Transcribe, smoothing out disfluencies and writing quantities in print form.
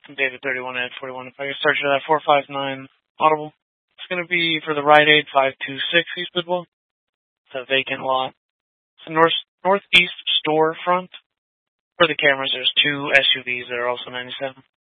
I'm David 31 at 41. If I can start you at 459 Audible. It's going to be for the Rite Aid 526 East Bidwell. It's a vacant lot. It's a northeast storefront. For the cameras, there's two SUVs that are also 97.